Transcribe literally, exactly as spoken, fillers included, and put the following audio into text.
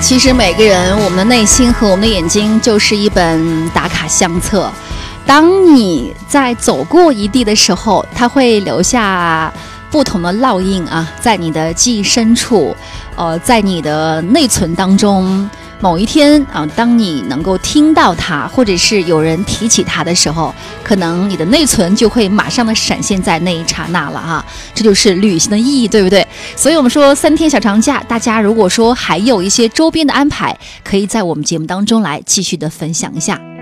其实每个人，我们的内心和我们的眼睛就是一本打卡相册。当你在走过一地的时候，它会留下不同的烙印啊，在你的记忆深处，呃，在你的内存当中。某一天啊，当你能够听到它，或者是有人提起它的时候，可能你的内存就会马上的闪现在那一刹那了哈。这就是旅行的意义，对不对？所以我们说三天小长假，大家如果说还有一些周边的安排，可以在我们节目当中来继续的分享一下。